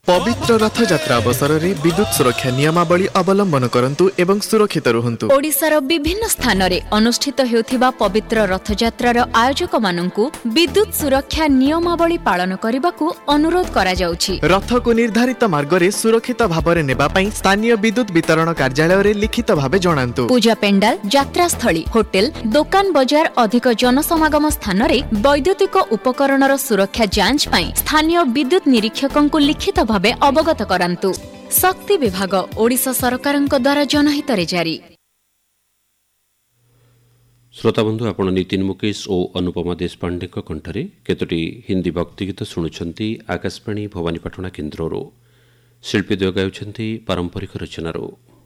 पवित्र रथयात्रा अवसर में विद्युत सुरक्षा नियमावली अवलंबन करंतु एवं सुरक्षित रुहंतु। ओडिशार विभिन्न स्थान रे अनुष्ठित हेउथिबा पवित्र रथयात्रार आयोजक माननकु विद्युत सुरक्षा नियमावली पालन करबाकू अनुरोध करा जाउछि। रथ को निर्धारित मार्ग रे सुरक्षित भाव में नेबा पई स्थानीय विद्युत वितरण कार्यालय रे लिखित भावे जणांतु। पूजा पेंडाल, यात्रा स्थली, होटेल, दुकान बजार अधिक जनसमागम स्थान रे वैद्युतिक उपकरणर सुरक्षा जांच पई स्थानीय विद्युत निरीक्षकंकु लिखित भावे अवगत करांतु। शक्ति विभाग ओडिशा सरकारक द्वारा जनहित रे जारी। श्रोता बंधु आपण नितिन मुकेश और अनुपमा देशपांडे कंठरे केतोटी हिंदी भक्तिगीत शुणुछंती आकाशवाणी भवानीपाटना केन्द्ररो। शिल्पी द्वय गाउछंती पारंपरिक रचनारो।